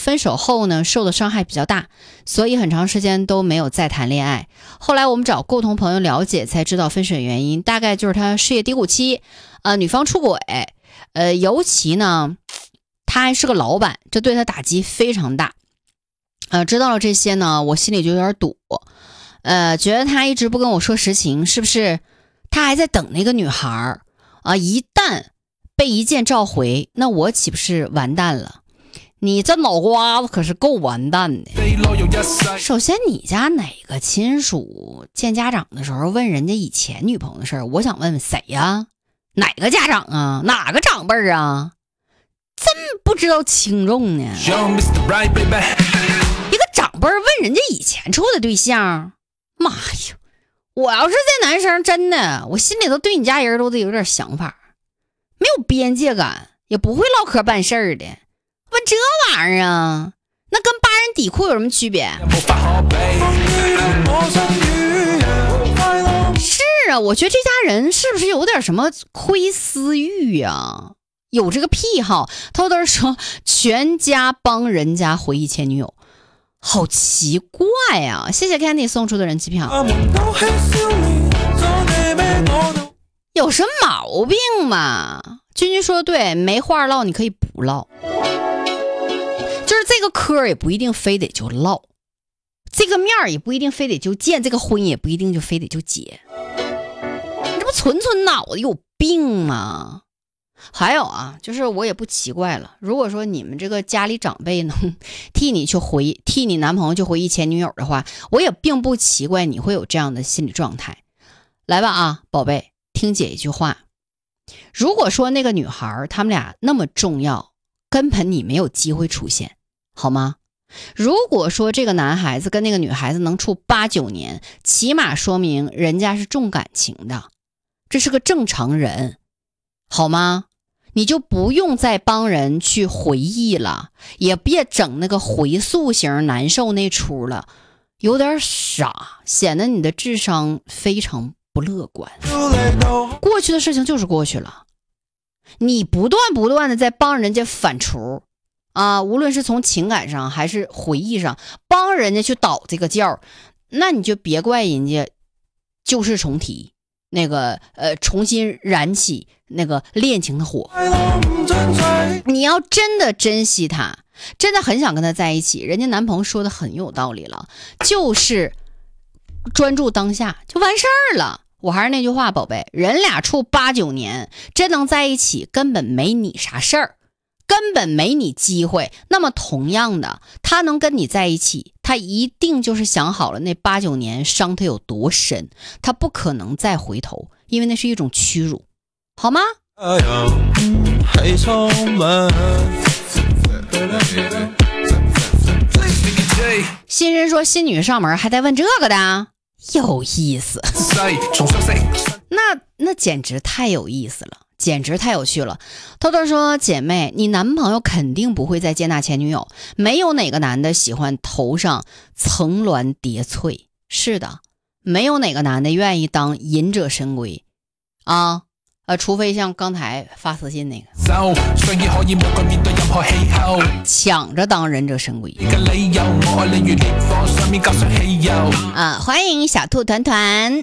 分手后呢，受的伤害比较大，所以很长时间都没有再谈恋爱。后来我们找共同朋友了解，才知道分手原因大概就是他事业低谷期，女方出轨，尤其呢，他还是个老板，这对他打击非常大。知道了这些呢，我心里就有点堵，觉得他一直不跟我说实情，是不是他还在等那个女孩啊？一旦被一键召回，那我岂不是完蛋了？你这脑瓜子可是够完蛋的。首先，你家哪个亲属见家长的时候问人家以前女朋友的事儿？我想问问谁呀？哪个家长啊？哪个长辈啊？真不知道轻重呢。一个长辈问人家以前处的对象，妈呀！我要是这男生，真的，我心里头对你家人都得有点想法，没有边界感，也不会唠嗑办事儿的。问这玩意儿啊，那跟扒人底裤有什么区别？是啊，我觉得这家人是不是有点什么窥私欲呀？有这个癖好，偷偷说全家帮人家回忆前女友，好奇怪啊！谢谢 Candy 送出的人机票。有什么毛病嘛？君君说的对，没话唠你可以不唠，就是这个嗑也不一定非得就唠，这个面也不一定非得就见，这个婚也不一定就非得就结，你这不纯脑子有病吗？还有啊，就是我也不奇怪了，如果说你们这个家里长辈能替你男朋友去回忆前女友的话，我也并不奇怪你会有这样的心理状态。来吧啊，宝贝，听姐一句话，如果说那个女孩他们俩那么重要，根本你没有机会出现，好吗？如果说这个男孩子跟那个女孩子能处8、9年，起码说明人家是重感情的，这是个正常人，好吗？你就不用再帮人去回忆了，也别整那个回溯型难受那出了，有点傻，显得你的智商非常不乐观。过去的事情就是过去了，你不断的在帮人家反刍啊，无论是从情感上还是回忆上帮人家去倒这个觉，那你就别怪人家旧事重提，那个重新燃起那个恋情的火。你要真的珍惜他，真的很想跟他在一起，人家男朋友说的很有道理了，就是专注当下就完事儿了。我还是那句话，宝贝，人俩处8、9年，真能在一起根本没你啥事儿，根本没你机会。那么同样的，他能跟你在一起，他一定就是想好了那8、9年伤他有多深，他不可能再回头，因为那是一种屈辱，好吗？新人说新女上门还带问这个的，有意思。那简直太有意思了，简直太有趣了。偷偷说，姐妹，你男朋友肯定不会再接纳前女友，没有哪个男的喜欢头上层峦叠翠，是的，没有哪个男的愿意当隐者神龟啊。除非像刚才发私信那个抢着当忍者神龟欢迎小兔团团。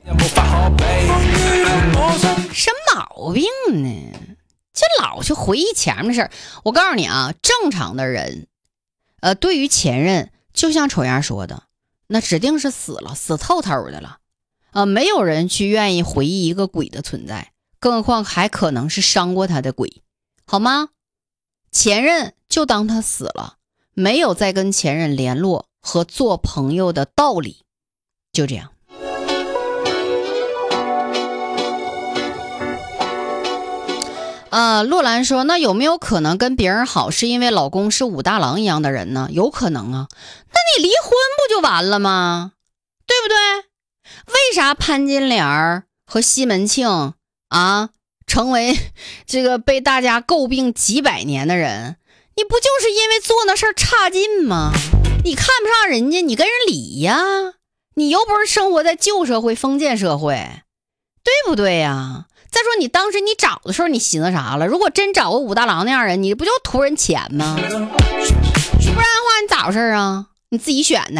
什么毛病呢？就老去回忆前面的事儿。我告诉你啊，正常的人对于前任就像丑丫说的，那指定是死透透的了没有人去愿意回忆一个鬼的存在，更何况还可能是伤过他的鬼，好吗？前任就当他死了，没有再跟前任联络和做朋友的道理，就这样。洛兰说，那有没有可能跟别人好是因为老公是武大郎一样的人呢？有可能啊，那你离婚不就完了吗？对不对？为啥潘金莲和西门庆成为这个被大家诟病几百年的人？你不就是因为做那事儿差劲吗？你看不上人家，你跟人离呀，你又不是生活在旧社会封建社会，对不对呀？再说你当时你找的时候你寻思啥了？如果真找个武大郎那样人，你不就图人钱吗？不然的话好事啊？你自己选的。